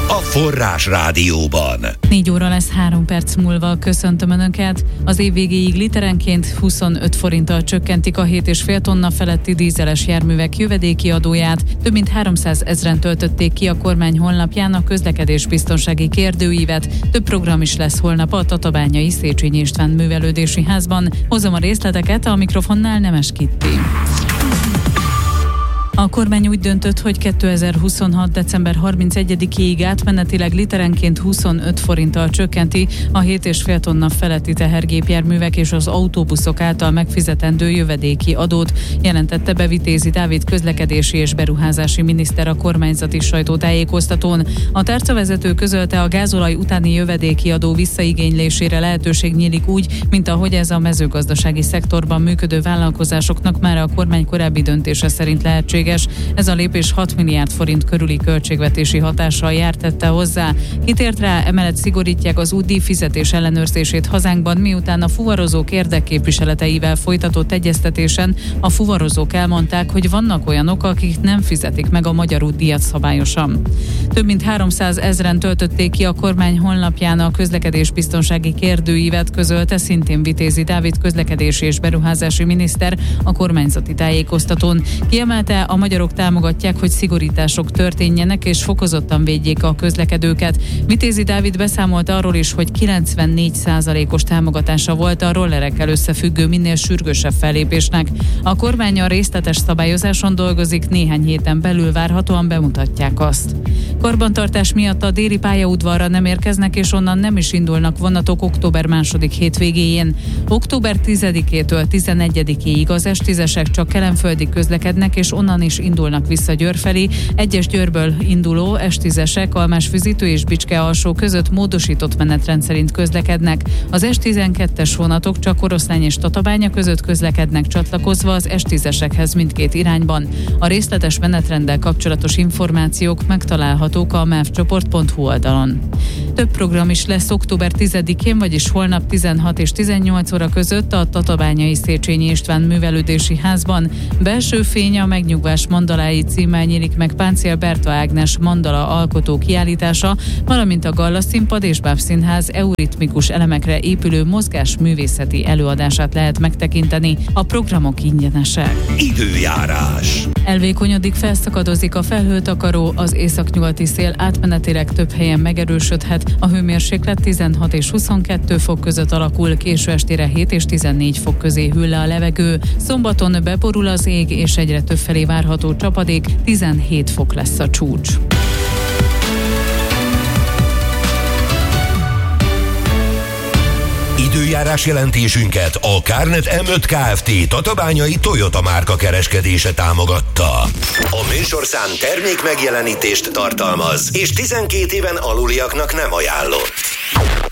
a Forrás Rádióban. 4 óra lesz 3 perc múlva. Köszöntöm Önöket. Az év végéig literenként 25 forinttal csökkentik a 7,5 tonna feletti dízeles járművek jövedéki adóját. Több mint 300 000 töltötték ki a kormány honlapján a közlekedésbiztonsági kérdőívet. Több program is lesz holnap a Tatabányai Széchenyi István Művelődési Házban. Hozom a részleteket, a mikrofonnál Nemes Kitti. A kormány úgy döntött, hogy 2026. december 31-ig átmenetileg literenként 25 forinttal csökkenti a 7,5 tonna feletti tehergépjárművek és az autóbuszok által megfizetendő jövedéki adót, jelentette be Vitézi Dávid közlekedési és beruházási miniszter a kormányzati sajtótájékoztatón. A tárcavezető közölte, a gázolaj utáni jövedéki adó visszaigénylésére lehetőség nyílik úgy, mint ahogy ez a mezőgazdasági szektorban működő vállalkozásoknak már a kormány korábbi döntése szerint lehetséges. Ez a lépés 6 milliárd forint körüli költségvetési hatással jár, tette hozzá. Kitért rá, emellett szigorítják az útdíj fizetés ellenőrzését hazánkban, miután a fuvarozók érdekképviseleteivel folytatott egyeztetésen a fuvarozók elmondták, hogy vannak olyanok, akik nem fizetik meg a magyar útdíjat szabályosan. Több mint 300 000 töltötték ki a kormány honlapján a közlekedésbiztonsági kérdőívet, közölte szintén Vitézi Dávid közlekedési és beruházási miniszter a kormányzati tájékoztatón. Kiemelte, a magyarok támogatják, hogy szigorítások történjenek és fokozottan védjék a közlekedőket. Vitézi Dávid beszámolt arról is, hogy 94%-os támogatása volt a rollerekkel összefüggő minél sürgősebb fellépésnek. A kormány a részletes szabályozáson dolgozik, néhány héten belül várhatóan bemutatják azt. Karbantartás miatt a déli pályaudvarra nem érkeznek, és onnan nem is indulnak vonatok október 2. hétvégéjén. Október 10-től 11-ig az S10-esek csak kelenföldig közlekednek, és onnan is indulnak vissza Győr felé. Egyes Győrből induló S10-esek Almásfüzitő és Bicske-alsó között módosított menetrend szerint közlekednek. Az S12-es vonatok csak Oroszlány és Tatabánya között közlekednek, csatlakozva az S10-esekhez mindkét irányban. A részletes menetrenddel kapcsolatos információk megtalálhatók a mevcsoport.hu oldalon. Több program is lesz október 10-én, vagyis holnap 16 és 18 óra között a Tatabányai Széchenyi István Művelődési Házban. Belső fény a megnyugvás mandalái címmel nyílik meg Páncél Berta Ágnes mandala alkotó kiállítása, valamint a Galla Színpad és Bábszínház euritmikus elemekre épülő mozgásművészeti előadását lehet megtekinteni. A programok ingyenesek. Időjárás. Elvékonyodik, felszakadozik a felhőtakaró, az északnyugati szél átmenetileg több helyen megerősödhet, a hőmérséklet 16 és 22 fok között alakul, késő estére 7 és 14 fok közé hűl le a levegő. Szombaton beborul az ég, és egyre többfelé várható csapadék, 17 fok lesz a csúcs. Időjárás jelentésünket a Carnet M5 Kft. Tatabányai Toyota márka kereskedése támogatta. A műsorszám termék megjelenítést tartalmaz, és 12 éven aluliaknak nem ajánlott.